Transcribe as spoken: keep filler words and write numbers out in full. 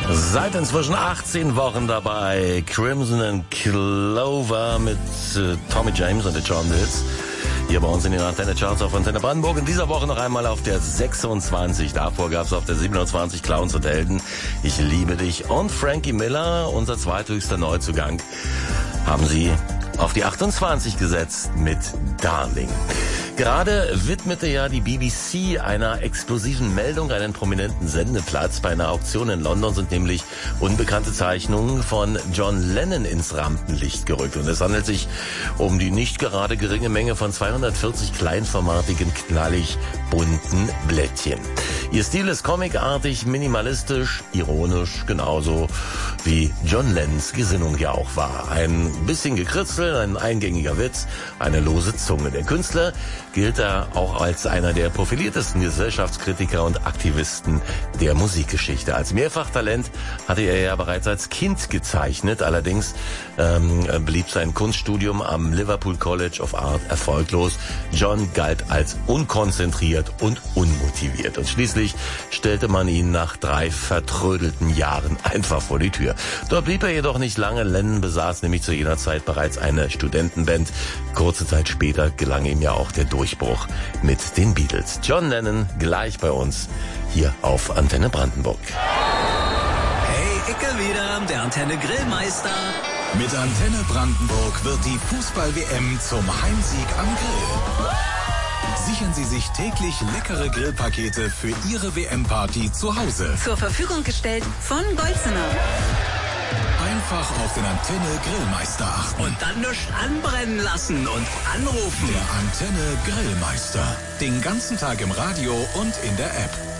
Seit inzwischen achtzehn Wochen dabei. Crimson and Clover mit äh, Tommy James und The John Mills. Hier bei uns in den Antenne Charts auf Antenne Brandenburg. In dieser Woche noch einmal auf der sechsundzwanzig. Davor gab es auf der siebenundzwanzig Clowns und Helden. Ich liebe dich. Und Frankie Miller, unser zweithöchster Neuzugang, haben sie auf die achtundzwanzig gesetzt mit Darling. Gerade widmete ja die B B C einer explosiven Meldung einen prominenten Sendeplatz. Bei einer Auktion in London sind nämlich unbekannte Zeichnungen von John Lennon ins Rampenlicht gerückt. Und es handelt sich um die nicht gerade geringe Menge von zweihundertvierzig kleinformatigen, knallig bunten Blättchen. Ihr Stil ist comicartig, minimalistisch, ironisch, genauso wie John Lennons Gesinnung ja auch war. Ein bisschen Gekritzel, ein eingängiger Witz, eine lose Zunge. Der Künstler gilt er auch als einer der profiliertesten Gesellschaftskritiker und Aktivisten der Musikgeschichte. Als Mehrfachtalent hatte er ja bereits als Kind gezeichnet. Allerdings ähm, blieb sein Kunststudium am Liverpool College of Art erfolglos. John galt als unkonzentriert und unmotiviert. Und schließlich stellte man ihn nach drei vertrödelten Jahren einfach vor die Tür. Dort blieb er jedoch nicht lange. Lennon besaß nämlich zu jener Zeit bereits eine Studentenband. Kurze Zeit später gelang ihm ja auch der Durchbruch mit den Beatles. John Lennon gleich bei uns hier auf Antenne Brandenburg. Hey, Icke wieder, der Antenne Grillmeister. Mit Antenne Brandenburg wird die Fußball-W M zum Heimsieg am Grill. Sichern Sie sich täglich leckere Grillpakete für Ihre W M-Party zu Hause. Zur Verfügung gestellt von Golzener. Einfach auf den Antenne Grillmeister achten. Und dann nichts anbrennen lassen und anrufen. Der Antenne Grillmeister. Den ganzen Tag im Radio und in der App.